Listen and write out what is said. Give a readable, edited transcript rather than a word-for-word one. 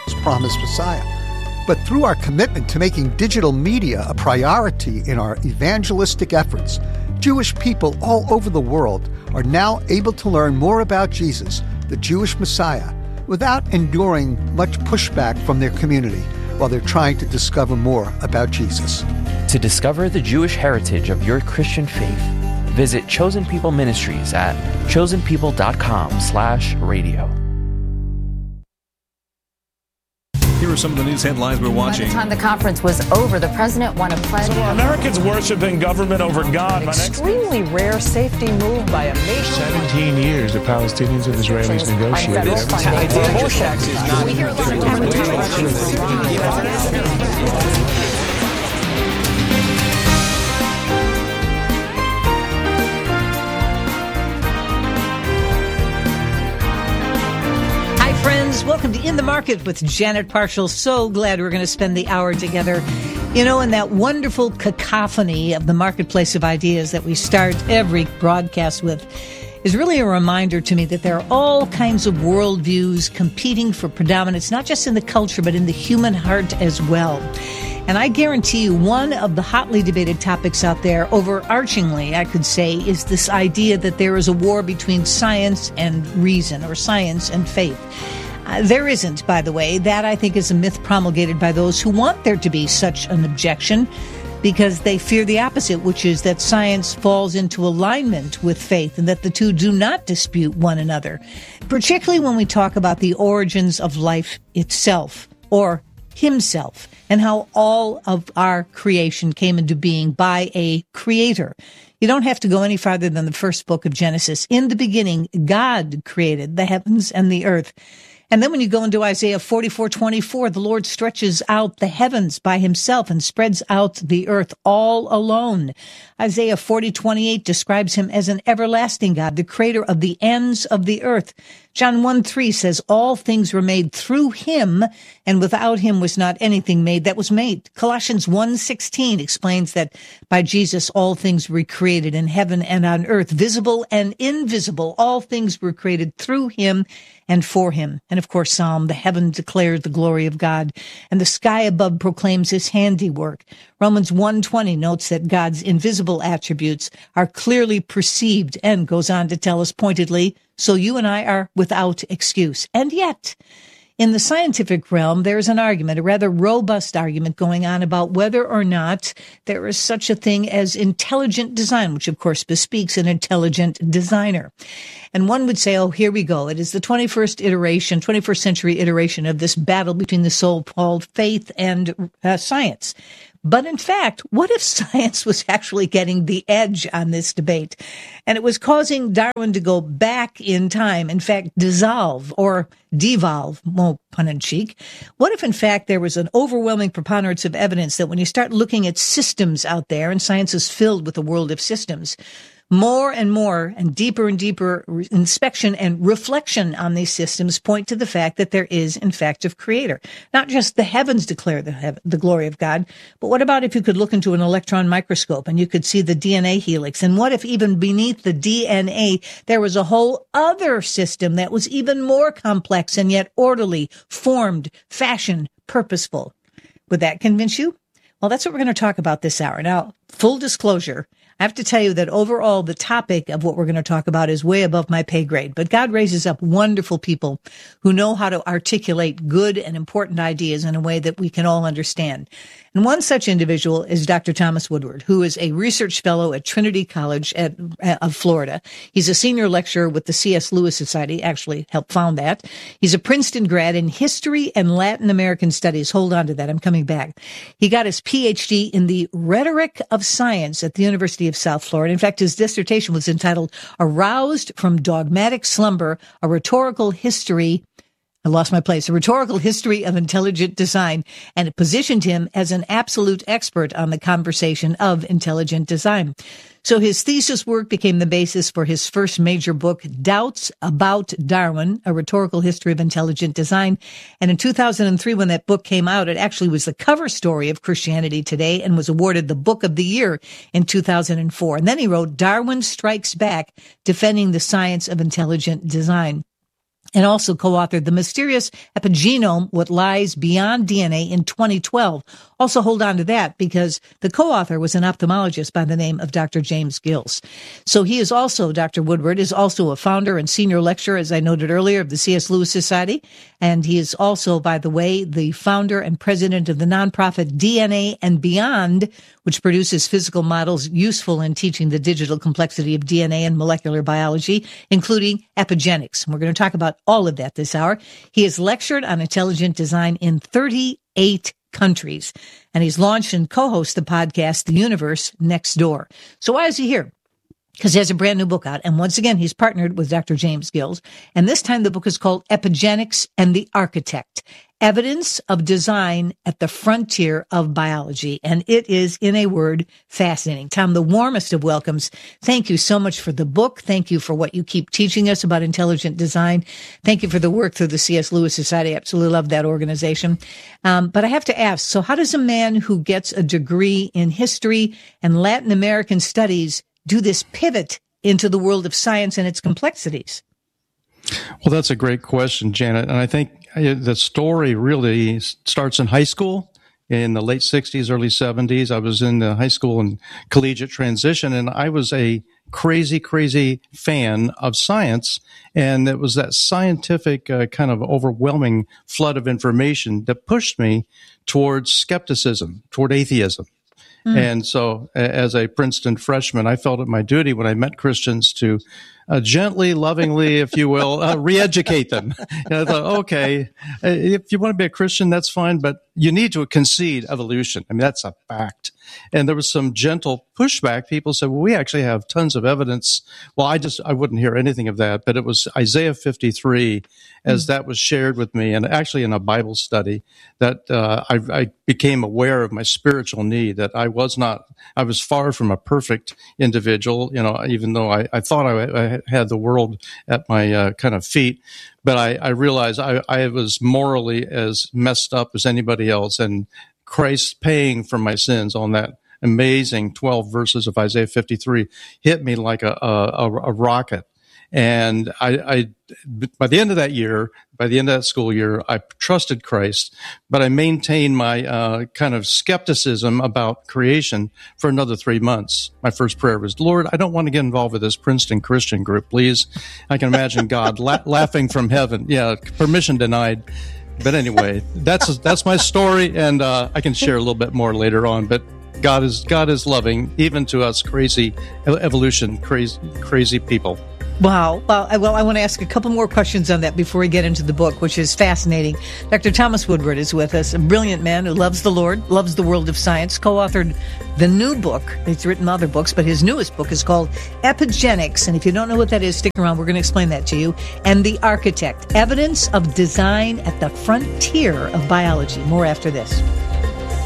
Israel's promised Messiah. But through our commitment to making digital media a priority in our evangelistic efforts, Jewish people all over the world are now able to learn more about Jesus, the Jewish Messiah, without enduring much pushback from their community while they're trying to discover more about Jesus. To discover the Jewish heritage of your Christian faith, visit Chosen People Ministries at chosenpeople.com/radio. Here are some of the news headlines we're watching. By the time the conference was over, the president won a pledge. So Americans worshiping government over God. An extremely rare safety move by a nation. 17 years the Palestinians and Israelis negotiated. We hear a lot of Friends, welcome to In the Market with Janet Parshall. So glad we're going to spend the hour together. You know, in that wonderful cacophony of the marketplace of ideas that we start every broadcast with is really a reminder to me that there are all kinds of worldviews competing for predominance, not just in the culture, but in the human heart as well. And I guarantee you one of the hotly debated topics out there, overarchingly, I could say, is this idea that there is a war between science and reason, or science and faith. There isn't, by the way. That, I think, is a myth promulgated by those who want there to be such an objection, because they fear the opposite, which is that science falls into alignment with faith and that the two do not dispute one another, particularly when we talk about the origins of life itself, or himself, and how all of our creation came into being by a creator. You don't have to go any farther than the first book of Genesis. In the beginning, God created the heavens and the earth. And then when you go into Isaiah 44:24, the Lord stretches out the heavens by himself and spreads out the earth all alone. Isaiah 40:28 describes him as an everlasting God, the creator of the ends of the earth. John 1:3 says, all things were made through him, and without him was not anything made that was made. Colossians 1:16 explains that by Jesus all things were created in heaven and on earth, visible and invisible. All things were created through him and for him. And of course, the heaven declares the glory of God, and the sky above proclaims his handiwork. Romans 1:20 notes that God's invisible attributes are clearly perceived, and goes on to tell us pointedly, so you and I are without excuse. And yet, in the scientific realm, there's an argument, a rather robust argument going on about whether or not there is such a thing as intelligent design, which of course bespeaks an intelligent designer. And one would say, oh, here we go. It is the 21st century iteration of this battle between the so-called faith and science. But in fact, what if science was actually getting the edge on this debate? And it was causing Darwin to go back in time, in fact, dissolve or devolve, more pun in cheek. What if, in fact, there was an overwhelming preponderance of evidence that when you start looking at systems out there, and science is filled with a world of systems, more and deeper inspection and reflection on these systems point to the fact that there is, in fact, a creator. Not just the heavens declare the glory of God, but what about if you could look into an electron microscope and you could see the DNA helix? And what if even beneath the DNA, there was a whole other system that was even more complex and yet orderly, formed, fashioned, purposeful? Would that convince you? Well, that's what we're going to talk about this hour. Now, full disclosure, I have to tell you that overall, the topic of what we're going to talk about is way above my pay grade. But God raises up wonderful people who know how to articulate good and important ideas in a way that we can all understand. And one such individual is Dr. Thomas Woodward, who is a research fellow at Trinity College of Florida. He's a senior lecturer with the C.S. Lewis Society, actually helped found that. He's a Princeton grad in history and Latin American studies. Hold on to that. I'm coming back. He got his Ph.D. in the rhetoric of science at the University of South Florida. In fact, his dissertation was entitled Aroused from Dogmatic Slumber, a Rhetorical History of Intelligent Design, and it positioned him as an absolute expert on the conversation of intelligent design. So his thesis work became the basis for his first major book, Doubts About Darwin, A Rhetorical History of Intelligent Design. And in 2003, when that book came out, it actually was the cover story of Christianity Today and was awarded the Book of the Year in 2004. And then he wrote Darwin Strikes Back, Defending the Science of Intelligent Design. and also co-authored The Mysterious Epigenome, What Lies Beyond DNA in 2012. Also hold on to that because the co-author was an ophthalmologist by the name of Dr. James Gills. So he is also, Dr. Woodward is also a founder and senior lecturer, as I noted earlier, of the C.S. Lewis Society. And he is also, by the way, the founder and president of the nonprofit DNA and Beyond, which produces physical models useful in teaching the digital complexity of DNA and molecular biology, including epigenetics. And we're going to talk about all of that this hour. He has lectured on intelligent design in 38 countries, and he's launched and co-hosts the podcast, The Universe Next Door. So why is he here? Because he has a brand new book out. And once again, he's partnered with Dr. James Gills. And this time the book is called Epigenetics and the Architect, Evidence of Design at the Frontier of Biology. And it is, in a word, fascinating. Tom, the warmest of welcomes. Thank you so much for the book. Thank you for what you keep teaching us about intelligent design. Thank you for the work through the C.S. Lewis Society. I absolutely love that organization. But I have to ask, so how does a man who gets a degree in history and Latin American studies do this pivot into the world of science and its complexities? Well, that's a great question, Janet. And I think the story really starts in high school in the late 60s, early 70s. I was in the high school and collegiate transition, and I was a crazy fan of science. And it was that scientific kind of overwhelming flood of information that pushed me towards skepticism, toward atheism. And so as a Princeton freshman, I felt it my duty when I met Christians to gently, lovingly, if you will, re-educate them. And I thought, okay, if you want to be a Christian, that's fine, but you need to concede evolution. I mean, that's a fact. And there was some gentle pushback. People said, well, we actually have tons of evidence. Well, I wouldn't hear anything of that, but it was Isaiah 53 as that was shared with me, and actually in a Bible study, that I became aware of my spiritual need, that I was far from a perfect individual, even though I thought I had the world at my kind of feet. But I realized I was morally as messed up as anybody else, and Christ paying for my sins on that amazing 12 verses of Isaiah 53 hit me like a rocket. And I by the end of that school year, I trusted Christ, but I maintained my kind of skepticism about creation for another 3 months. My first prayer was, Lord, I don't want to get involved with this Princeton Christian group, please. I can imagine God laughing from heaven. Yeah, permission denied. But anyway, that's my story, and I can share a little bit more later on. But God is loving, even to us crazy people. Wow. Well, I want to ask a couple more questions on that before we get into the book, which is fascinating. Dr. Thomas Woodward is with us, a brilliant man who loves the Lord, loves the world of science, co-authored the new book. He's written other books, but his newest book is called Epigenetics. And if you don't know what that is, stick around. We're going to explain that to you. And The Architect, Evidence of Design at the Frontier of Biology. More after this.